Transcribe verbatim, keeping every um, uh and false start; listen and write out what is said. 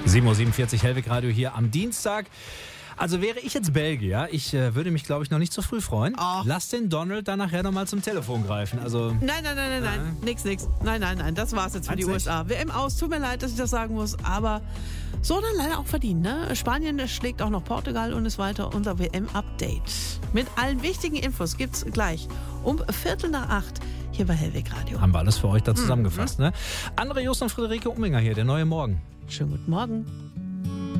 sieben Uhr siebenundvierzig, Hellweg Radio hier am Dienstag. Also wäre ich jetzt Belgier, ich äh, würde mich, glaube ich, noch nicht zu früh freuen. Oh. Lass den Donald dann nachher nochmal zum Telefon greifen. Also Nein, nein, nein, nein, nein. Nix, nix. Nein, nein, nein. Das war's jetzt für die U S A. W M aus. Tut mir leid, dass ich das sagen muss, aber so dann leider auch verdient, ne? Spanien schlägt auch noch Portugal und ist weiter unser W M-Update. Mit allen wichtigen Infos gibt's gleich um Viertel nach acht hier bei Hellweg Radio. haben wir alles für euch da zusammengefasst. Mhm. Ne? André Just und Friederike Umminger hier, der neue Morgen. Schönen guten Morgen.